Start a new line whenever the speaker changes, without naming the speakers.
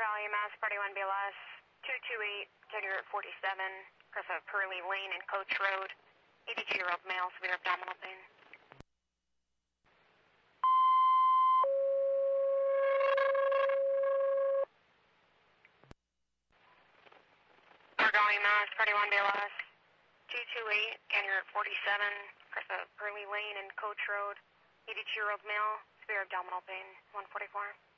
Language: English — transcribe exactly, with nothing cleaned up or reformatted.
Argyle E M S, Party one B L S, two two eight, January forty-seven, Griffith Purley Lane and Coach Road, eighty-two-year-old male, severe abdominal pain. Argyle E M S, Party one B L S, two two eight, January forty-seven, Griffith Purley Lane and Coach Road, eighty-two-year-old male, severe abdominal pain, one forty-four.